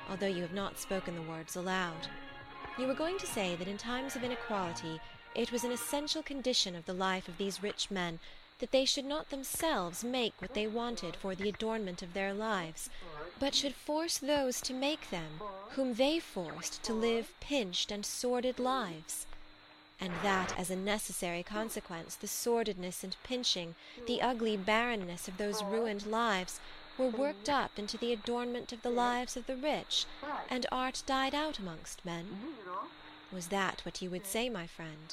although you have not spoken the words aloud. You were going to say that in times of inequality it was an essential condition of the life of these rich men that they should not themselves make what they wanted for the adornment of their lives, but should force those to make them whom they forced to live pinched and sordid lives, and that as a necessary consequence the sordidness and pinching, the ugly barrenness of those ruined lives were worked up into the adornment of the lives of the rich, and art died out amongst men. Was that what you would say, my friend?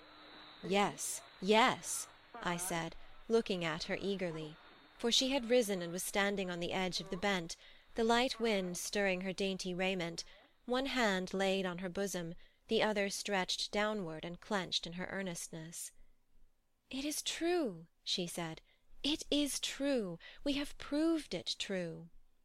Yes, yes, I said, looking at her eagerly, for she had risen and was standing on the edge of the bent, the light wind stirring her dainty raiment, one hand laid on her bosom, the other stretched downward and clenched in her earnestness. "It is true," she said. "It is true. We have proved it true."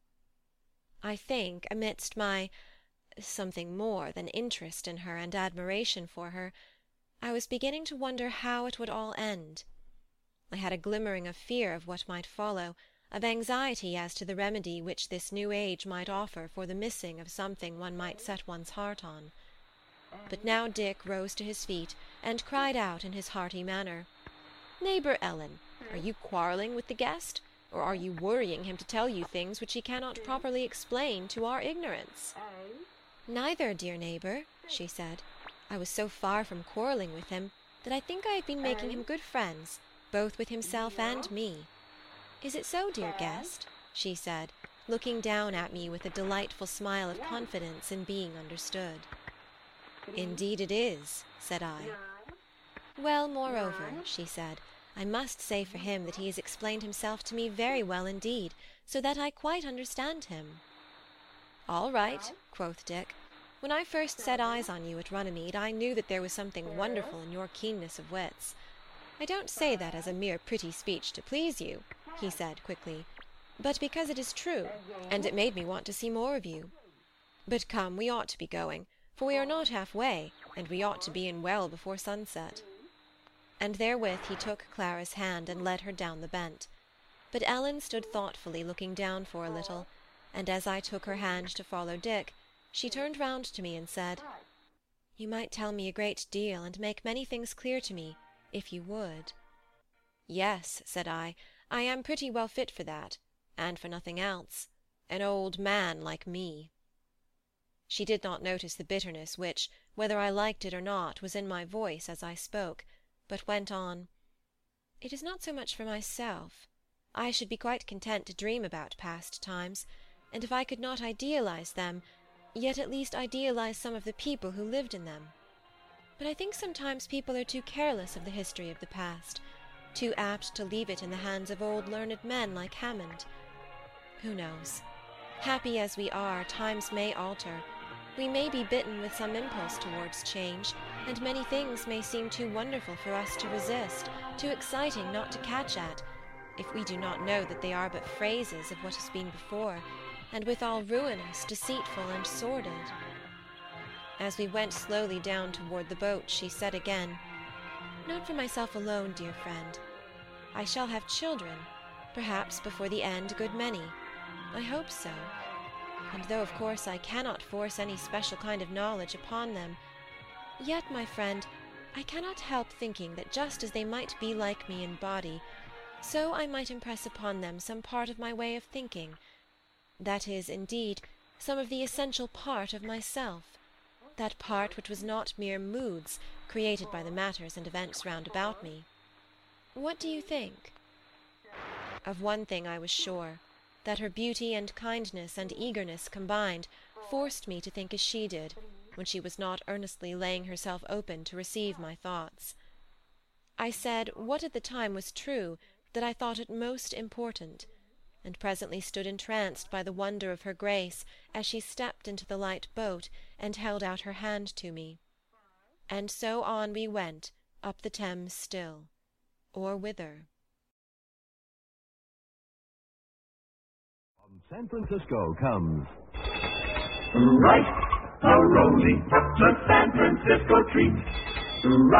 I think, amidst my something more than interest in her and admiration for her, I was beginning to wonder how it would all end. I had a glimmering of fear of what might follow, of anxiety as to the remedy which this new age might offer for the missing of something one might set one's heart on. But now Dick rose to his feet, and cried out in his hearty manner, "Neighbour Ellen, are you quarrelling with the guest, or are you worrying him to tell you things which he cannot properly explain to our ignorance?" "Neither, dear neighbour," she said. "I was so far from quarrelling with him that I think I have been making him good friends, both with himself and me. Is it so, dear guest?" she said, looking down at me with a delightful smile of confidence in being understood. "Indeed it is," said I. "Well, moreover," she said, "I must say for him that he has explained himself to me very well indeed, so that I quite understand him." "All right," quoth Dick. "When I first set eyes on you at Runnymede, I knew that there was something wonderful in your keenness of wits. I don't say that as a mere pretty speech to please you," he said quickly, "but because it is true, and it made me want to see more of you. But come, we ought to be going, for we are not half-way, and we ought to be in well before sunset." And therewith he took Clara's hand and led her down the bent. But Ellen stood thoughtfully looking down for a little, and as I took her hand to follow Dick, she turned round to me and said, "You might tell me a great deal, and make many things clear to me, if you would." "Yes," said I am pretty well fit for that, and for nothing else. An old man like me." She did not notice the bitterness which, whether I liked it or not, was in my voice as I spoke, but went on, "It is not so much for myself. I should be quite content to dream about past times, and if I could not idealize them, yet at least idealize some of the people who lived in them. But I think sometimes people are too careless of the history of the past, too apt to leave it in the hands of old learned men like Hammond. Who knows? Happy as we are, times may alter. We may be bitten with some impulse towards change, and many things may seem too wonderful for us to resist, too exciting not to catch at, if we do not know that they are but phrases of what has been before, and withal ruinous, deceitful, and sordid." As we went slowly down toward the boat, she said again, "Not for myself alone, dear friend. I shall have children, perhaps before the end a good many. I hope so. And though of course I cannot force any special kind of knowledge upon them, yet, my friend, I cannot help thinking that just as they might be like me in body, so I might impress upon them some part of my way of thinking, that is, indeed, some of the essential part of myself, that part which was not mere moods created by the matters and events round about me. What do you think?" Of one thing I was sure, that her beauty and kindness and eagerness combined forced me to think as she did, when she was not earnestly laying herself open to receive my thoughts. I said, what at the time was true, that I thought it most important, and presently stood entranced by the wonder of her grace as she stepped into the light boat and held out her hand to me. And so on we went, up the Thames still, or whither? From San Francisco comes Right, a rolling, the San Francisco treat.